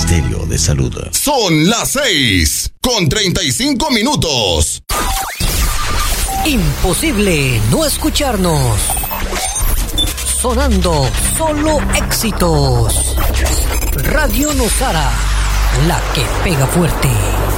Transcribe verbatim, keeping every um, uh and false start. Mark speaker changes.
Speaker 1: Ministerio de Salud.
Speaker 2: Son las seis con treinta y cinco minutos.
Speaker 3: Imposible no escucharnos. Sonando solo éxitos. Radio Nosara, la que pega fuerte.